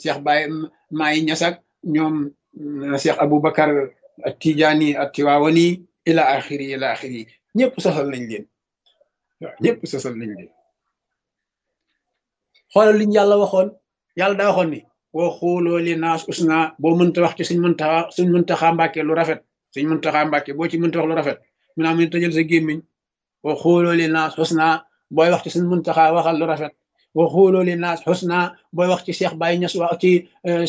Cheikh Baye Maay Ñas ak ñoom Cheikh Aboubacar ak Tijaani ak Tiwaawani ila axiri ñëpp sosal nañ leen waaw ñëpp sosal nañ leen xoolal liñ yàlla waxoon yàlla daa waxoon ni wa xuuloo li naas usna boo mënta wax ci suñ Muntaxa Mbàkke lu rafet suñ Muntaxa Mbàkke boo ci mënta wax lu rafet mu naa mu tëjal sa gémmiñ wa xuuloo li naas usna booy wax ci suñ Muntaxa waxal lu rafet wa xuuloo li naas usna booy wax ci Cheikh Baye Ñas wax ci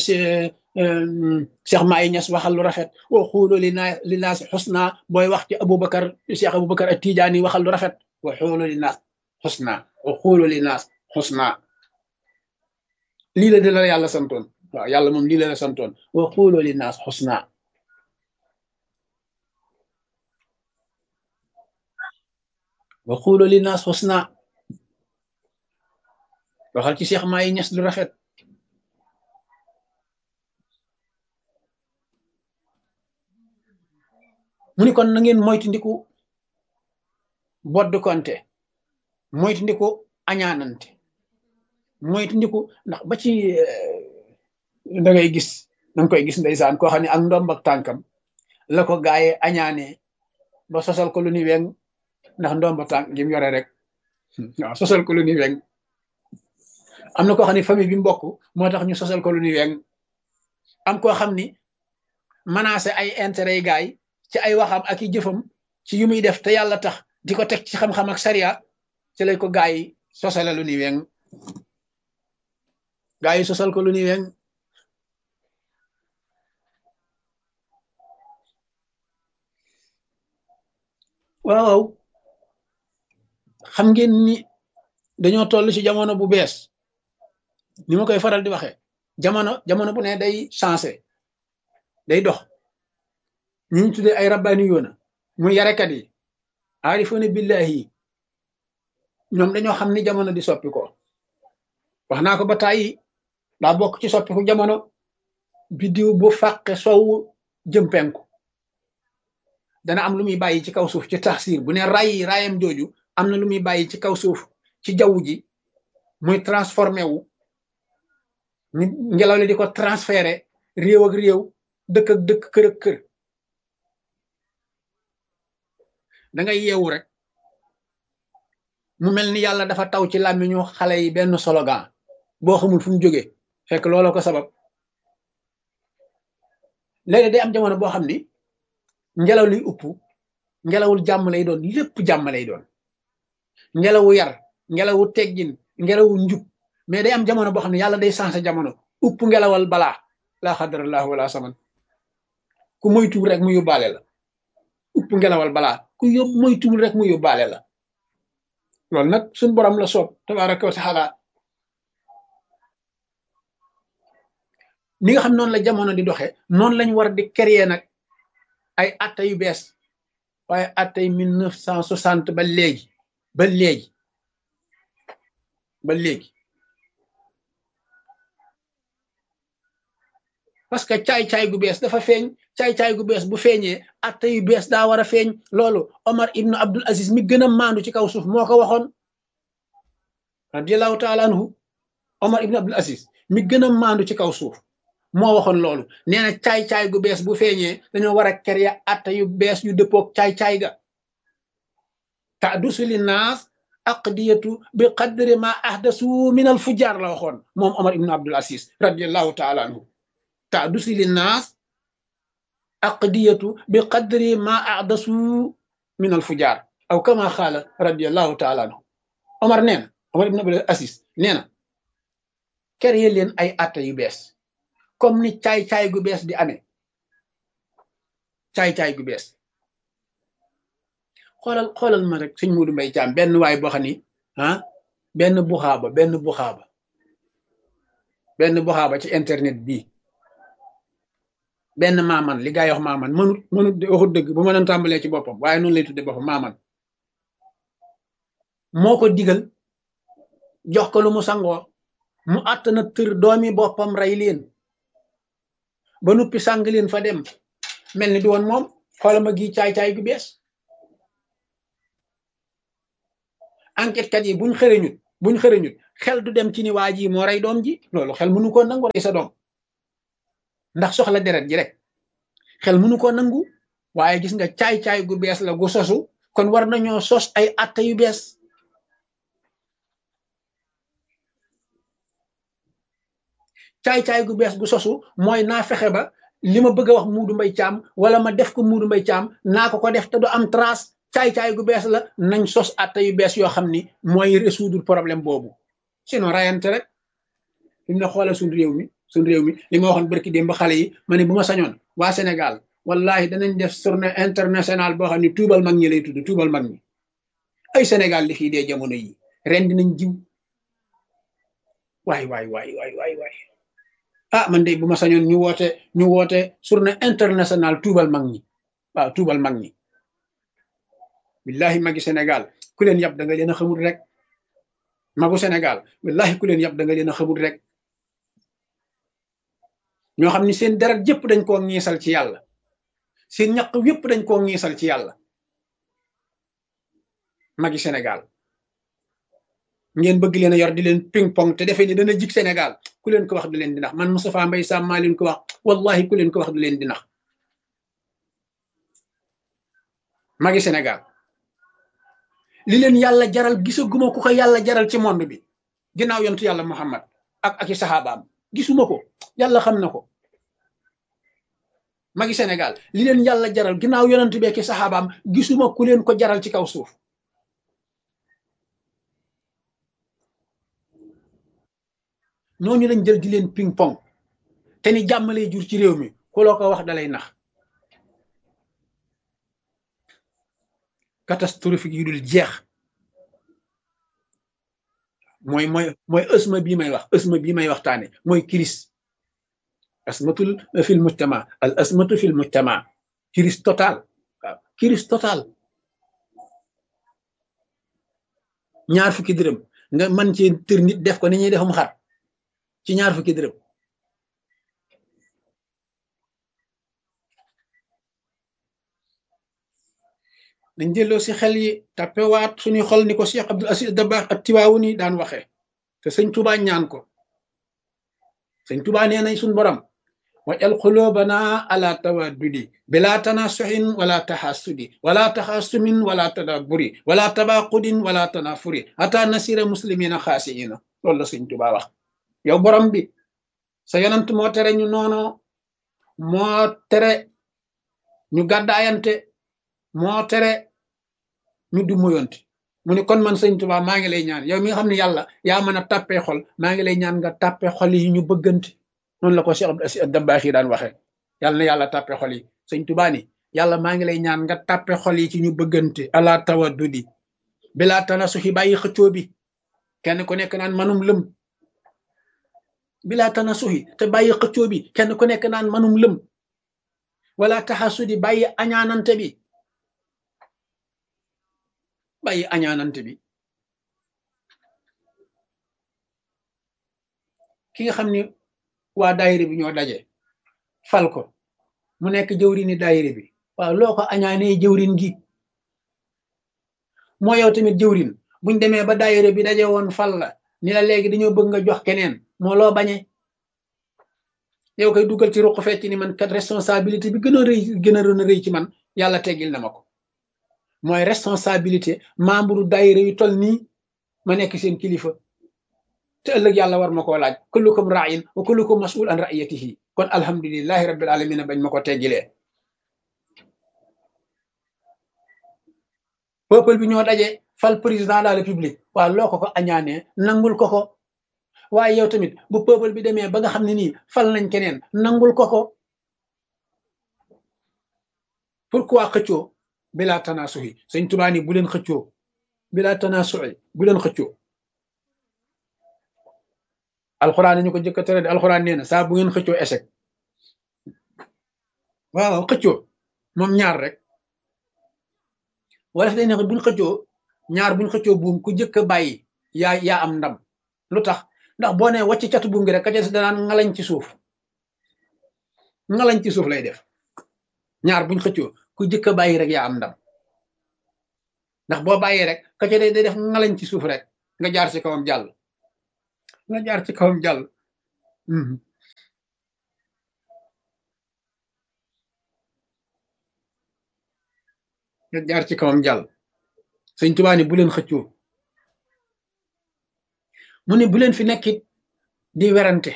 Cheikh Maay Ñas waxal lu rafet wa xuuloo li naas usna booy wax ci Aboubacar Cheikh Aboubacar ak Tijaani waxal lu rafet wa xuuloo li naas usna wa xuuloo li naas usna lii la la yàlla santoon waaw yàlla moom lii la santoon wa xuuloo li naas xusna wa xuuloo li naas xusna waxal ci Cheikh Maay Ñas lu rafet mu ni kon na ngeen moytandiku bodd konte moytandiku añaanante moytandiku ndax ba ci da ngay gis danga koy gis ndeysaan koo xam ne ak ndomb ak tànkam la ko gaaye añaane ba sosal ko lu ni weng ndax ndomb tànk gi mu yore rek waaw sosal ko lu ni weng am na koo xam ne famille bi mbokk moo tax ñu sosal ko lu ni weng am koo xam ni menacé ay intérêt yi gaay ci ay waxam ak i jëfam ci yu muy def te yàlla tax di ko teg ci xam-xam ak sariya ci lay ko gaay yi sosale lu ni weng gaa yi sosal ko lu ni weng waaw xam ngeen ni dañoo toll ci jamono bu bees ni ma koy faral di waxee jamono bu ne day changé day dox ñu tuddee ay rabbaani yoona muy yarekat yi aarifoona billahi yi ñoom dañoo xam ni jamono di soppi ko wax naa ko ba tàyyi daa bokk ci soppiku jamono biddiw bu fàqe sowu jëm penku dana am lu muy bàyyi ci kaw suuf ci taxsir bu ne raayam jooju am na lu muy bàyyi ci kaw suuf ci jaww ji muy transformé wu ni ngelaw li di ko transféré réew ak réew dëkk ak dëkk kër ak kër da ngay yeewu rek mu mel ni yàlla dafa taw ci làmmiñu xale yi benn slogan boo xamul fu mu jógee fekk looloo ko sabab léegi day am jamono boo xam ni ngelaw liy upp ngelawul jàmm lay doon lépp jàmm lay doon ngelawu yar ngelawu teggin ngelawu njub mais day am jamono boo xam ne yàlla day changé jamono upp ngelawal balaa laa xadarallahu wala saman ku moytuwul rek mu yóbbaale la upp ngelawal balaa ku moytuwul rek mu yóbbaale la loolu nag suñ borom la soob tabaraka wa taala ni nga xam noonu la jamono di doxe noonu lañ war di créer nag ay atta yu bees waaye atta yi 1960 ba léegi parce que caay-caay gu bees dafa feeñ caay-caay gu bees bu feeñee atta yu bees daa war a feeñ loolu Omar ibnu Abdul Aziz mi gën a maandu ci kaw suuf moo ko waxoon radiallahu taala anhu Omar ibnu Abdul Aziz mi gën a maandu ci kaw suuf moo waxoon loolu nee na caay-caay gu bees bu feeñee dañoo war a créer atta yu bees yu dëppoog caay-caay ga ta'dusu li naas aqdiyatu bi qadri ma ahdasu min al fujar la waxoon moom Omar ibnu Abdul Aziz radiallahu taala anhu ta'dusu li naas aqdiyatu bi qadri ma ahdasu min al fujar aw kama xaala radiallahu taala anhu Omar ibnu Abdul Aziz nee na créer leen ay atta yu bees comme ni caay-caay gu bees di amee caay-caay gu bees xoolal ma rek sëñ Muudu Mbay Caam benn waay boo xam ni benn buxaaba ci internet bii benn maaman li gaa yi wax maaman mënut waxut dëgg bu mënoon tàmbalee ci boppam waaye noonu lay tudde boppam maaman moo ko digal jox ko lu mu sangoo mu àtt na tër doomi boppam rey leen ba nuppi sàng leen fa dem mel ni di woon moom xoolal ma gi caay-caay gu bees enquête kat yi buñ buñ xërëñut xel du dem ci ni waa ji moo rey doom ji loolu xel mënu koo nangu rey sa doom ndax soxla deret ji rek xel mënu koo nangu waaye gis nga caay-caay gu bees la gu sosu kon war nañoo sos ay atte yu bees caay-caay gu bees gu sosu mooy naa fexe ba li ma bëgg a wax Muudu Mbay Caam wala ma def ko Muudu Mbay Caam naa ko def te du am trace caay-caay gu bees la nañ sos atte yu bees yoo xam ni mooy résoudre problème boobu sinon rayante rek fi mu ne xoolal suñ réew mi li ma waxoon barki démb ba xale yi ma ne bu ma sañoon waa Sénégal wallahi danañ def journée internationale boo xam ne tuubal mag ñi lay tudd tuubal mag ñi ay Sénégal li fii dee jamono yi ren dinañ jiw waay ah man de bu ma sañoon ñu woote journée internationale tuubal mag ñi waaw tuubal mag ñi billahi magi Sénégal ku leen yab da nga leen a xamul rek magu Sénégal billahi ku leen yab da nga leen a xamul rek ñoo xam ni seen deret jëpp dañ koo ñiisal ci yàlla seen ñaq yëpp dañ koo ñiisal ci yàlla magi Sénégal ngeen bëgg leen a yor di leen ping pong te defee ni dana jig Sénégal ku leen ko wax du leen di nax man Moustapha Mbaye Sam maa leen ko wax wallahi ku leen ko wax du leen di nax magi Sénégal li leen yàlla jaral gisaguma ku ko yàlla jaral ci monde bi ginnaaw yontu yàlla Muhammad ak i saxaabaam gisuma ko yàlla xam na ko magi Sénégal li leen yàlla jaral ginnaaw yonent bi ak i saxaabaam gisuma ku leen ko jaral ci kaw suuf ñooñu lañ jël di leen ping pong te ni jàmmalee jur ci réew mi ku loo ko wax dalay nax catastrophique yu dul jeex mooy ësma bii may waxtaane mooy crise asmatul fil mujtama al asmatu fil mujtama crise total waaw crise total ñaar fukki dërëm nga mën ci tër nit def ko ni ñuy defum xar ci ñaar fukki dërëm dañ jëloo si xel yi tappewaat suñuy xol ni ko Cheikh Abdul Aziz Dabakh at-Tiwaawuni daan waxee te sëñ Tuubaa ñaan ko sëñ Tuubaa nee nañ suñ borom wajal xulóobana ala tawaddudi bila tanasuhin wala taxassudi wala taxassumin wala tadaburi wala tabaqudin wala tanafuri ata nasira muslimina xaasiina loolu la sëñ Tuubaa wax yow borom bi sa yonant moo tere ñu noono moo tere ñu gàddaayante moo tere ñu du moyonte mu ne kon man sëñ Tuubaa maa ngi lay ñaan yow mi nga xam ne yàlla yaa mën a tàppee xol maa ngi lay ñaan nga tàppee xol yi ñu bëggante noonu la ko Cheikh Abdou Aziz Dabakh daan waxee yàlla na yàlla tàppee xol yi sëñ Tuubaa ni yàlla maa ngi lay ñaan nga tàppee xol yi ci ñu bëggante ala tawaddudi bilaa tanasuhi bàyyi xëccoo bi kenn ku nekk naan manum lëm bilaa tanasuhi te bàyyi xëccoo bi kenn ku nekk naan manum lëm wala taxasudi bàyyi añaanante bi bàyyi añaanante bi ki nga xam ni waa daayira bi ñoo daje fal ko mu nekk jëwrini daayira bi waaw loo ko añaanee jëwrin gi moo yow tamit jëwrin buñ demee ba daayira bi daje woon fal la ni la léegi dañoo bëgg nga jox keneen moo loo bañe yow koy dugal ci ruq fecc ni man kat responsabilité bi gën a rëy ci man yàlla teggil na ma ko mooy responsabilité membre daayira yu toll nii ma nekk seen kilifa te ëllëg yàlla war ma koo laaj kullukum ra'in wa kullukum mas'ul an ra'iyatihi kon alhamdulillahi rabbil alamin bañ ma ko teggilee peuple bi ñoo daje fal président de la république waaw loo ko añaanee nangul ko waaye yow tamit bu peuple bi demee ba nga xam ne nii fal nañ keneen nangul ko pourquoi xëccoo bila tanasuhi sëñ Tuubaa ni bu leen xëccoo bila tanasuhi bu leen xëccoo alxuraan ñu ko jëkk a tere de alxuraan nee na saa bu ngeen xëccoo échec waaw xëccoo moom ñaar rek wala day ne buñ xëccoo ñaar buñ xëccoo buum ku jëkk a bàyyi yaa am ndam lu tax ndax boo nee wàcc catu buum gi rek ka ca danaan ngalañ ci suuf lay def ñaar buñ xëccoo ku jëkk a bàyyi rek yaa am ndam ndax boo bàyyee rek ka ca day def ngalañ ci suuf rek nga jaar ci kawam jàll nga jaar ci kawam jàll nga jaar ci kawam jàll sëñ Tuubaa ni bu leen xëccoo mu ne bu leen fi nekkit di werante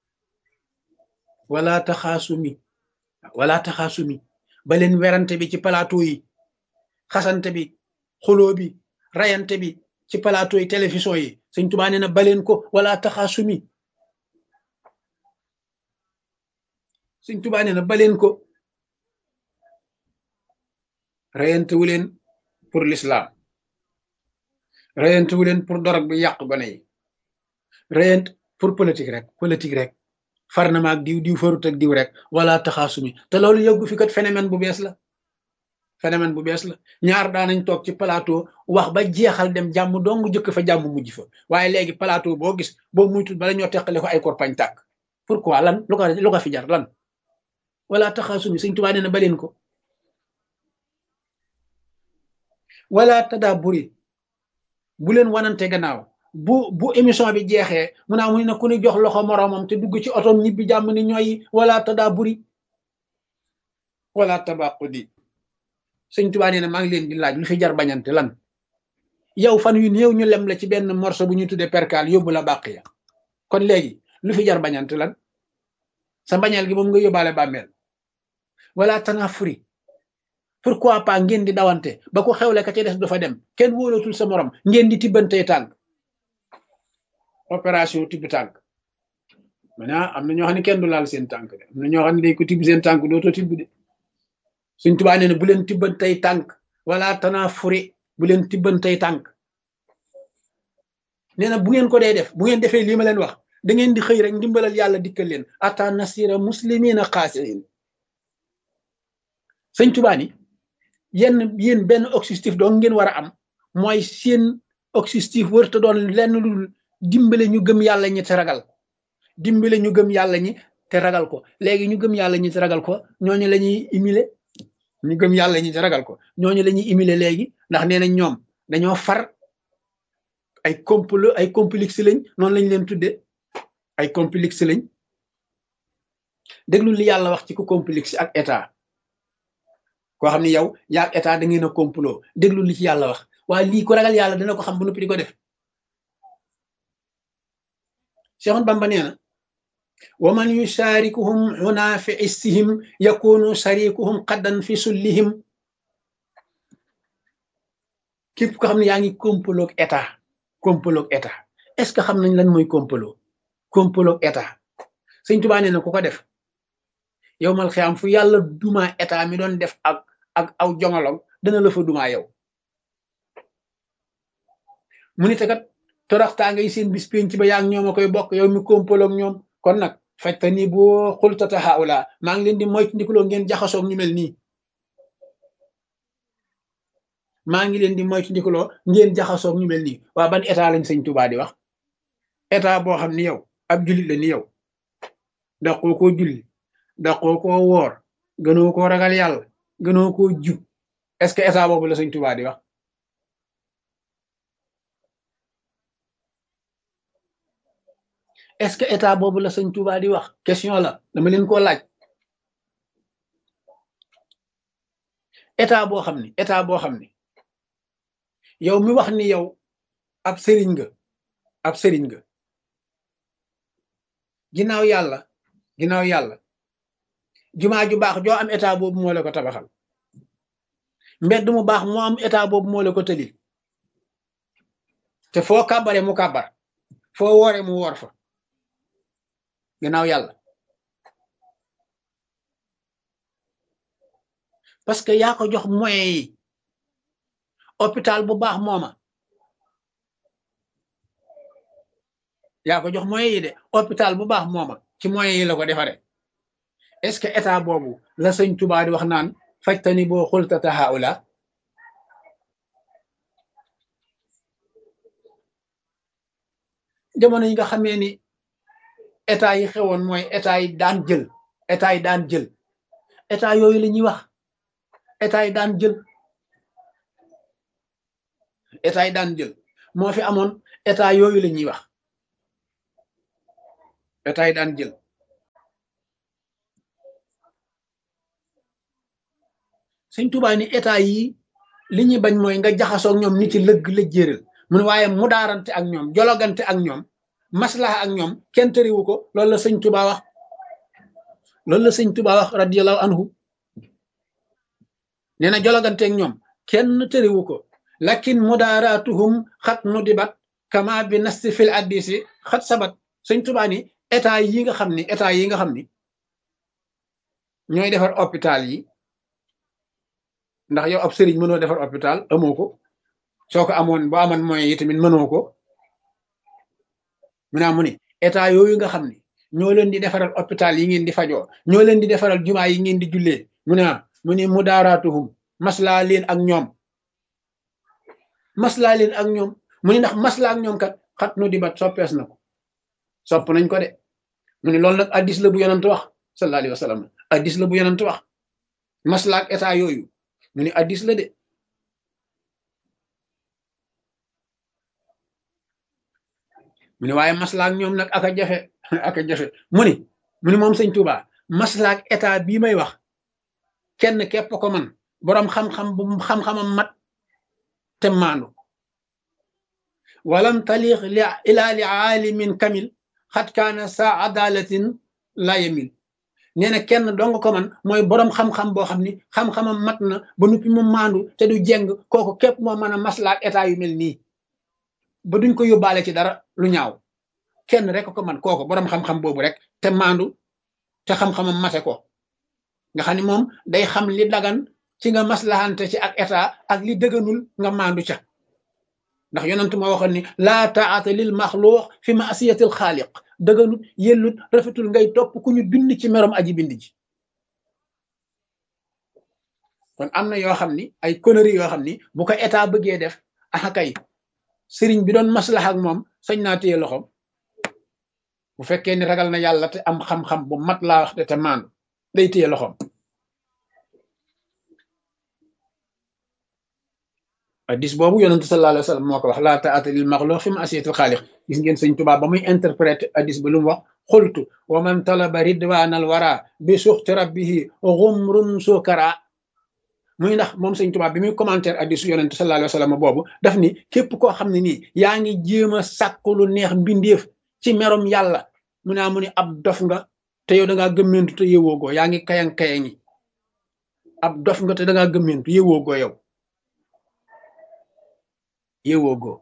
wala taxaasumi ba leen werante bi ci plateau yi xasante bi xuloo bi rayante bi ci plateau yi télévision yi sëñ Tuubaa nee na ba leen ko wala taxaasumi sëñ Tuubaa nee na ba leen ko rayante wu leen pour l'islam rayante wu leen pour dorog bi yàq gone yi rayante pour politique rek far na ma ak diw farut ak diw rek wala taxaasumi te loolu yëggu fi kat phénomène bu bees la ñaar daanañ toog ci plateau wax ba jeexal dem jàmm dong jëkk fa jàmm mujj fa waaye léegi plateau boo gis boo muytul bala ñoo teqale ko ay korpañ tàkk pourquoi lan lu ko fi jar lan wala taxaasumi sëñ Tuubaa nee na baleen ko wala tadaaburi bu leen wanante gannaaw bu émission bi jeexee mu naa mu ne ku ni jox loxo moroomam te dugg ci otom ñibbi jàmm ni ñooy wala tadaaburi wala tabaqudi sëñ Tuubaa nee na maa ngi leen di laaj lu fi jar bañante lan yow fan yu néew ñu lem la ci benn morceau bu ñu tuddee perkaal yóbbu la bàq ya kon léegi lu fi jar bañante lan sa mbañeel gi moom nga yóbbaale bàmmeel wala tanafuri pourquoi pas ngeen di dawante ba ko xewle ka ci des du fa dem kenn wóolatul sa morom ngeen di tibbantey tànk opération tibb tànk maintenant am na ñoo xam ne kenn du laal seen tànk de am na ñoo xam ne day ko tibb seen tànk dootoo tibb de Sëñ Tuubaa nee na bu leen tibbantey tànk wala tanafuri bu leen tibbantey tànk nee na bu ngeen ko dee def bu ngeen defee lii ma leen wax da ngeen di xëy rek ndimbalal yàlla dikkal leen ata nasira muslimina xaasiin Sëñ Tuubaa ni yéen benn objectif doo ngeen war a am mooy seen objectif wërta doon lenn lu dimbale ñu gëm yàlla ñi te ragal dimbale ñu gëm yàlla ñi te ragal ko léegi ñu gëm yàlla ñi te ragal ko ñooñu la ñuy humilier ñu gëm yàlla ñi te ragal ko ñooñu la ñuy humilier léegi ndax nee na ñoom dañoo far ay complot ay complexe lañ noonu lañ leen tudde ay complexe lañ déglu li yàlla wax ci ku complexe ak état koo xam ne yow yaa état da ngeen a complot déglu li ci yàlla wax waaye lii ko ragal yàlla dana ko xam bu noppi di ko def Cheikh Bamba nee na wa man yusharikuhum huna fi issihim yakunu sharikuhum qaddan fi sullihim képp ko xam ne yaa ngi complot état est-ce que xam nañ lan mooy complot état Sëñ Tuubaa nee na ku ko def yow mal xiyaam fu yàlla duma état mi doon def ak aw jongolong dana la fa duma yow mu ni te kat toroxtaa ngay seen bis pénc ba yaa ngi ñoom a koy bokk yow mi kompaloog ñoom kon nag fajta ni boo xultata haula maa ngi leen di moytu ndikuloo ngeen jaxasoog ñu mel nii maa ngi leen di moytu ndikuloo ngeen jaxasoog ñu mel nii waa ban état lañ Sëñ Tuubaa di wax état boo xam ni yow ab jullit la ni yow daqoo koo julli daqoo koo woor gënoo koo ragal yàlla gënoo koo jub est-ce que état boobu la Sëñ Tuubaa di wax est-ce que état boobu la Sëñ Tuubaa di wax question la dama leen koo laaj état boo xam ni yow mi wax ni yow ab sëriñ nga ginnaaw yàlla jumaa ju baax joo am état boobu moo la ko tabaxal mbedd mu baax moo am état boobu moo la ko tëlil te foo kàbbare mu kàbbar foo woore mu woor fa ginnaaw yàlla parce que yaa ko jox moyens yi hôpital bu baax mooma yaa ko jox moyens yi de hôpital bu baax mooma ci moyens yi la ko defare est-ce que état boobu la Sëñ Tuubaa di wax naan fajtani boo xultata haula jamono yi nga xamee ni état yi xewoon mooy état yi daan jël état yooyu la ñuy wax état yi daan jël moo fi amoon état yooyu la ñuy wax état yi daan jël sëñ Tuubaa ni état yi li ñuy bañ mooy nga jaxasoog ñoom ni ci lëgg lëjjéeral mu ne waaye mu daarante ak ñoom jologante ak ñoom maslaha ak ñoom kenn tëriwu ko loolu la sëñ Tuubaa wax loolu la sëñ Tuubaa wax radiyallahu anhu nee na jologante ak ñoom kenn tëriwu ko lakin mudaaratuhum xat nu dibat kama bi nasti fil addisi xat sabat sëñ Tuubaa ni état yi nga xam ni ñooy defar hôpital yi ndax yow ab sëriñ mënoo defar hôpital amoo ko soo ko amoon boo amoon moyen yi tamit mënoo ko mu ni état yooyu nga xam ni ñoo leen di defaral hôpital yi ngeen di fajoo ñoo leen di defaral jumaa yi ngeen di jullee mu ni mudaaratuhum maslaa leen ak ñoom mu ni ndax maslaa ak ñoom kat xat nu dibat soppees na ko sopp nañ ko de mu ni loolu nag addis la bu yonent wax sallallahu alayhi wa sallam addis la bu yonent wax maslaa ak état yooyu mu ni addis la de mu ni waaye maslaak ñoom nag aka jafe mu ni moom sëñ Tuubaa maslaak état bii may wax kenn képp ko man boroom xam-xam bu xam-xamam mat te maandu walam taliix ilaa li aalimin kamil xat kaana saa adalatin la yemil nee na kenn dong ko man mooy boroom xam-xam boo xam ni xam-xamam mat na ba nuppi mu maandu te du jeng kooku képp moo mën a maslaak état yu mel nii ba duñ ko yóbbaale ci dara lu ñaaw kenn rek ko man kooku boroom xam-xam boobu rek te maandu te xam-xamam mate ko nga xam ni moom day xam li dagan ci nga maslahante ci ak état ak li dëgganul nga maandu ca ndax yonent moo waxoon ni laa taata lil maxluux fi maasiyatil xaaliq dëgganut yellut rafetul ngay topp ku ñu bind ci merom aji bind ji kon am na yoo xam ni ay conneries yoo xam ni bu ko état bëggee def kay sëriñ bi doon maslaha ak moom sañ naa téye loxoom bu fekkee ni ragal na yàlla te am xam-xam bu mat laa wax te maandu day téye loxoom hadis boobu yonente sallallahu alayhi wa sallam moo ko wax laa taata lil maxluq fi ma'siyatil xaaliq gis ngeen sëñ Tuubaa ba muy interpréter hadis ba lu mu wax xultu wa man talaba ridwanal wara bi suxti rabbihi xumrun sukara muy ndax moom sëñ Tuubaa bi muy commentaire hadisu yonente sallallahu alayhi wa sallam boobu daf ni képp koo xam ne nii yaa ngi jéem a sàkku lu neex mbindeef ci merom yàlla mu ni ab dof nga te yow da ngaa gëmmentu te yëwoo goo yaa ngi kayang-kayangi ab dof nga te da ngaa gëmmentu yëwoo goo yow yëwoo goo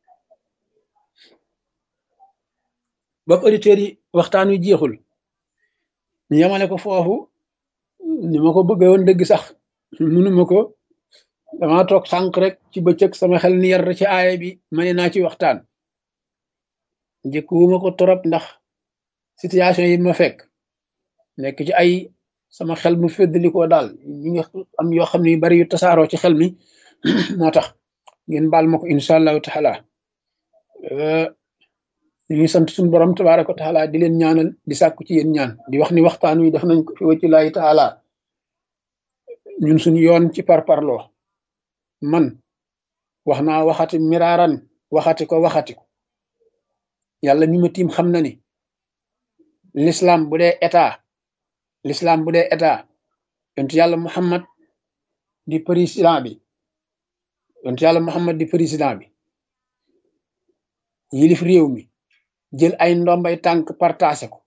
bopp auditeurs yi waxtaan wi jeexul ñu yemale ko foofu ni ma ko bëgg woon dëgg sax mënuma ko dama toog sànq rek ci bëccëg sama xel ni yar ci aaya bi ma ne naa ci waxtaan njëkkuwuma ko torop ndax situation yi ma fekk nekk ci ay sama xel mu féddalikoo daal ñi nga am yoo xam ne yu bari yu tasaaroo ci xel mi moo tax ngeen baal ma ko incha allahu taala ñu ngi sant suñu borom tabaaraka wa taala di leen ñaanal di sàkku ci yéen ñaan di wax ni waxtaan wi def nañ ko fi wacci laahi taala ñun suñu yoon ci parparloo man wax naa waxati miraaran waxati ko yàlla mi ma tiim xam na ni l'islam bu dee état yontu yàlla Muhammad di président bi yilif réew mi jël ay ndombay tànk partagé ko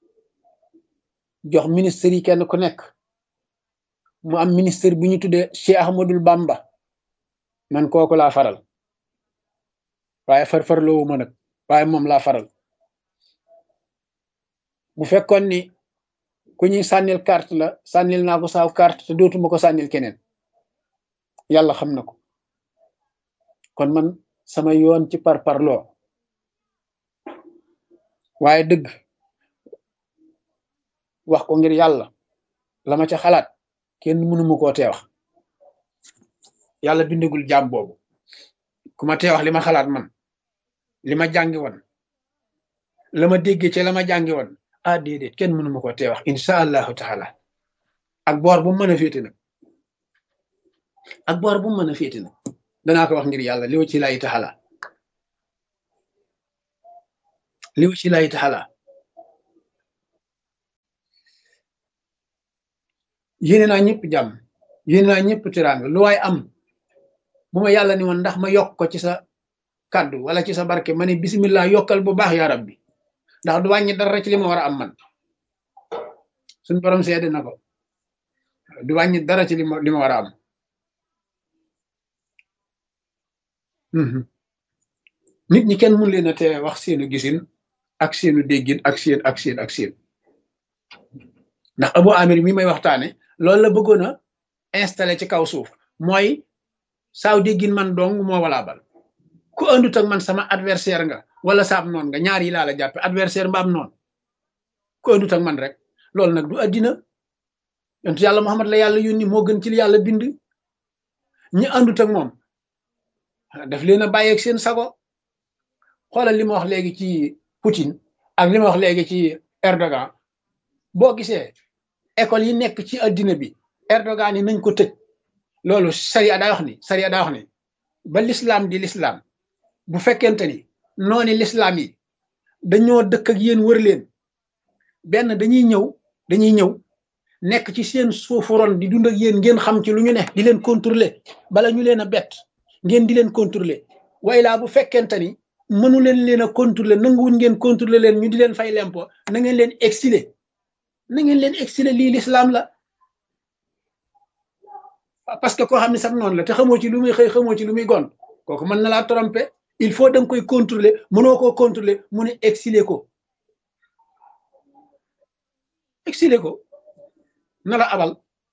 jox ministère yi kenn ku nekk mu am ministère bu ñu tuddee Cheikh Ahmadul Bamba man kooku laa faral waaye farfarloowu ma nag waaye moom laa faral bu fekkoon ni ku ñuy sànnil carte la sànnil naa ko saaw carte te dootuma ko sànnil keneen yàlla xam na ko kon man sama yoon ci parparloo waaye dëgg wax ko ngir yàlla la ma ca xalaat kenn mënuma koo tee wax yàlla bindagul jaam boobu ku ma tee wax li ma xalaat man li ma jàngi woon la ma déggee ci la ma jàngi woon déedéet kenn mënuma koo tee wax insha allahu taala ak boor bu mu mën a féete nag danaa ko wax ngir yàlla li wa ci lay taala liw ci lay taxala yéene naa ñëpp jàmm yéene naa ñëpp tiraanga lu waay am bu ma yàlla ni woon ndax ma yokk ko ci sa kàddu wala ci sa barke ma ne bismillah yokkal bu baax yaa rabbi ndax du wàññi dara ci li ma war a am man suñ borom seede na ko du wàññi dara ci li ma war a am nit ñi kenn mun leen a tee wax seenu gisin ak seenu déggin ak seen ndax Abu Amir mi may waxtaane loolu la bëggoon a installé ci kaw suuf mooy saaw déggin man dong moo walaa bal ku andut ak man sama adversaire nga wala saab noon nga ñaar yi laa la jàppe adversaire mbaam noon ku andut ak man rek loolu nag du addina yontu yàlla Muhammad la yàlla yónni moo gën ci li yàlla bind ñi andut ak moom daf leen a bàyyeeg seen sago xoolal li ma wax léegi ci Poutine ak li ma wax léegi ci Erdogan boo gisee école yi nekk ci addina bi Erdogan yi nañ ko tëj loolu sariya daa wax ni ba l'islam di l'islam bu fekkente ni nooni l'islam yi dañoo dëkk ak yéen wër leen benn dañuy ñëw nekk ci seen suufu ron di dund ak yéen ngeen xam ci lu ñu ne di leen contrôler bala ñu leen a bett ngeen di leen contrôler way laa bu fekkente ni mënu leen a contrôler nanguwuñ ngeen contrôler leen ñu di leen fay lempo na ngeen leen exiler lii l'islam la parce que koo xam ne sax noonu la te xamoo ci lu muy xëy xamoo ci lu muy gon kooku mën na laa tromper il faut da nga koy contrôler mënoo koo contrôler mu ne exiler ko na la abal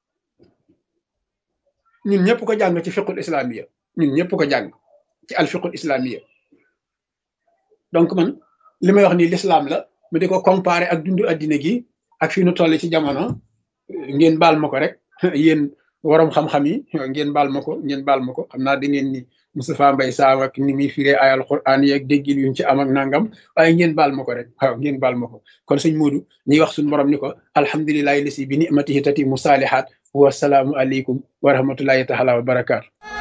ñun ñëpp ko jàng ci fiqul islamiyya ñun ñëpp ko jàng ci al fiqul islamiyya donc man li may wax nii l'islam la mu di ko comparer ak dundu addina gi ak fi nu toll ci jamono ngeen baal ma ko rek yéen waroom xam-xam yi ngeen baal ma ko xam naa da ngeen ni Moustapha Mbaye Sam ak ni muy firee ay alquran yi ak déggil yuñ ci am ak nangam waaye ngeen baal ma ko rek ngeen baal ma ko kon sëñ Modou ñuy wax suñu borom ni ko alhamdulillahi lasi bi ni'matihi tatimu salihat wa salaamu aleykum wa rahmatullahi taala wa barakaatu